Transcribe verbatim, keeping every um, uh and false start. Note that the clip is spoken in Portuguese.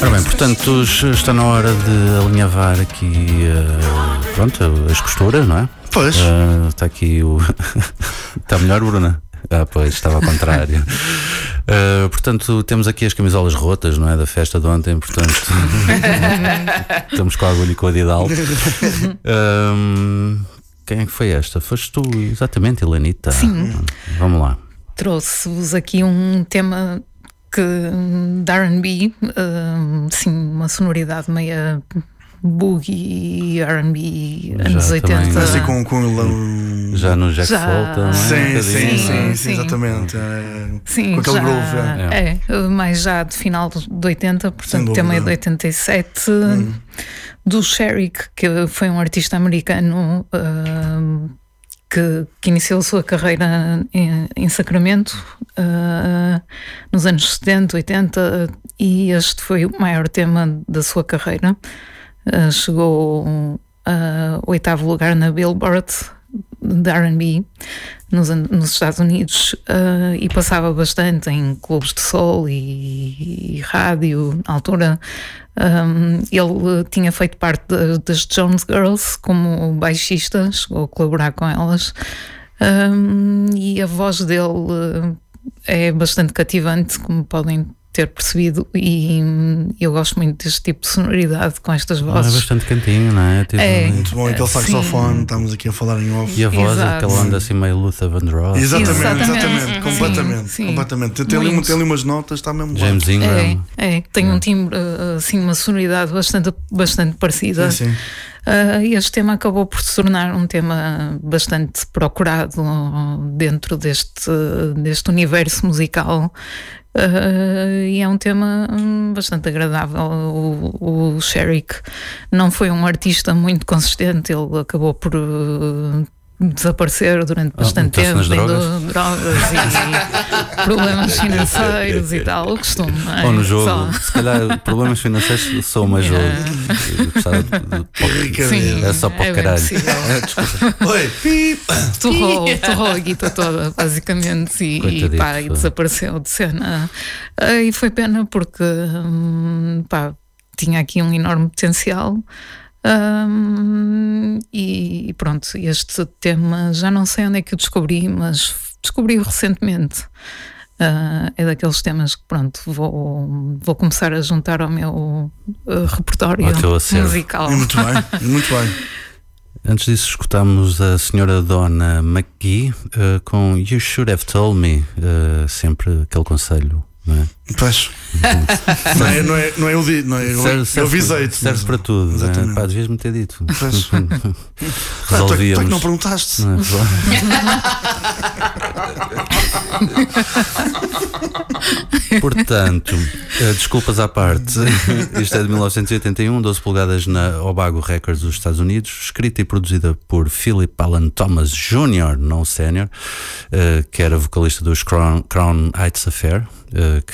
Ora bem, portanto, está na hora de alinhavar aqui uh, pronto, as costuras, não é? Pois. Uh, está aqui o. Está melhor, Bruna? Ah, pois, estava ao contrário. Uh, portanto, temos aqui as camisolas rotas, não é? Da festa de ontem, portanto. Estamos com a agulha e com a Didal. Um, quem é que foi esta? Foste tu, exatamente, Helenita? Sim. Vamos lá. Trouxe-vos aqui um tema que da R and B, uh, sim, uma sonoridade meia boogie, R and B, anos oitenta. Assim com, com já no Jack já... Solta, não é? Sim, um sim, sim, sim, sim, exatamente. É, sim, com aquele já, groove. É, é, mais já de final de oitenta, portanto, tema é de oitenta e sete. Hum. Do Sherrick, que foi um artista americano uh, que, que iniciou a sua carreira em, em Sacramento uh, nos anos setenta, oitenta, e este foi o maior tema da sua carreira. Uh, chegou a uh, oitavo lugar na Billboard de R and B nos, nos Estados Unidos uh, e passava bastante em clubes de soul e, e rádio. Na altura um, ele tinha feito parte de, das Jones Girls como baixista, chegou a colaborar com elas, um, e a voz dele uh, é bastante cativante, como podem ter percebido, e eu gosto muito deste tipo de sonoridade com estas vozes. Ah, é bastante cantinho, não é? Tipo, é muito bom, aquele saxofone, estamos aqui a falar em off. E a voz, exato, aquela onda assim meio Luther Vandross. Exatamente, exatamente, exatamente, completamente, sim, completamente. Tem ali, tem ali umas notas, está mesmo James bom. Ingram. É, é, tem é. um timbre, assim, uma sonoridade bastante, bastante parecida. Sim, sim. Uh, este tema acabou por se tornar um tema bastante procurado dentro deste, deste universo musical. Uh, e é um tema bastante agradável. O, o Sherrick não foi um artista muito consistente, ele acabou por uh, desaparecer durante bastante oh, tempo, drogas. drogas e problemas financeiros e tal, o costume. É? Ou no jogo, Só. se calhar problemas financeiros sou uma jogo. Sim, é só para o é caralho. É, Oi, pip. Torrou, torrou a guita toda, basicamente, e, e, pá, e desapareceu de cena. E foi pena porque pá, tinha aqui um enorme potencial. Um, e, e pronto, este tema já não sei onde é que eu descobri, mas descobri-o recentemente. Uh, é daqueles temas que pronto, vou, vou começar a juntar ao meu uh, repertório musical. Muito bem, muito bem. Antes disso escutámos a senhora Donna McGee uh, com You Should Have Told Me, uh, sempre aquele conselho, não é? Pois. não, é, não, é, não é eu di, não é eu, serve, eu avisei-te. Serve mas, para tudo, exatamente. É? Pá, devias-me ter dito. Pois. Resolvíamos. Tu é que não perguntaste. Não é? Portanto, uh, desculpas à parte, isto é de mil novecentos e oitenta e um, doze polegadas na Obago Records dos Estados Unidos, escrita e produzida por Philip Allen Thomas Júnior, não Senior, uh, que era vocalista dos Crown, Crown Heights Affair, uh,